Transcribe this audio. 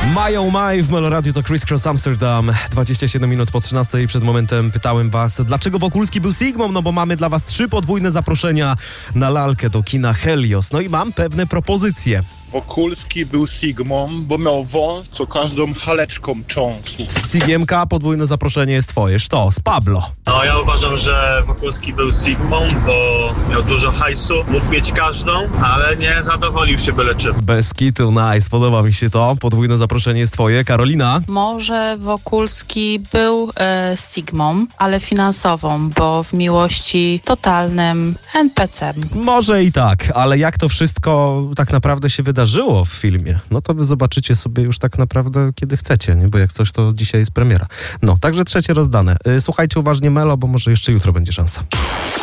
Mają Maj w Meloradiu to Criss Cross Amsterdam. 27 minut po 13 i przed momentem pytałem was, dlaczego Wokulski był Sigmą? No bo mamy dla was 3 podwójne zaproszenia na lalkę do kina Helios. No i mam pewne propozycje. Wokulski był Sigmą, bo miał wąs, co każdą haleczką cząsł. Sigiemka, podwójne zaproszenie jest twoje. Sztos, Pablo. No ja uważam, że Wokulski był Sigmą, bo miał dużo hajsu, mógł mieć każdą, ale nie zadowolił się byle czym. Bez kitu, nice, podoba mi się to. Podwójne zaproszenie jest twoje. Karolina? Może Wokulski był Sigmą, ale finansową, bo w miłości totalnym NPC-em. Może i tak, ale jak to wszystko tak naprawdę się wydarzyło w filmie, no to wy zobaczycie sobie już tak naprawdę kiedy chcecie, nie? Bo jak coś, to dzisiaj jest premiera. No, także trzecie rozdane. Słuchajcie uważnie Melo, bo może jeszcze jutro będzie szansa.